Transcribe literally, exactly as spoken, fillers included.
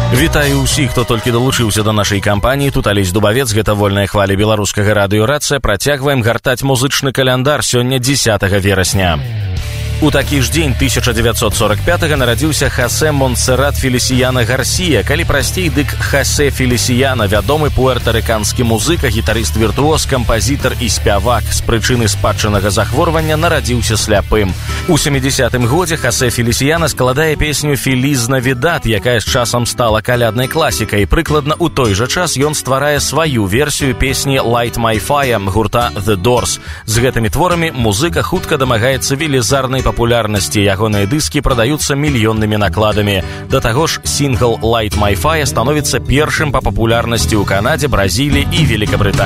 Вітаю ўсіх, хто толькі далучыўся да нашай кампаніі. Тут Алесь Дубавец, гэта вольная хваля беларускага радыё-рацыя. Працягваем гартаць музычны каляндар. Сёння дзесятага верасня. У такі ж дзень тысяча дзевяцьсот сорок пятага нарадзіўся Хосе Монсеррат Фелисияна Гарсія. Калі прасцей, дык Хосе Фелисияна, вядомы пуэртарыканскі музыка, гітарыст-віртуоз, кампазітар і спявак. З прычыны спадчыннага захворвання нарадзіўся сляпым. У сямідзесятым годзе Хосе Фелисияна складае песню «Феліз Навідад», якая з часам стала каляднай класікай. Прыкладна ў той жа час ён стварае сваю версію песні «Light My Fire» гурта The Doors. З гэтымі творамі музыка хутка дамагаецца велізарнай папулярнасці. Ягоныя дыскі прадаюцца мільённымі накладамі. Да таго ж, сінгл «Light My Fire» становіцца першым па папулярнасці ў Канадзе, Бразіліі і Великабрытаніі.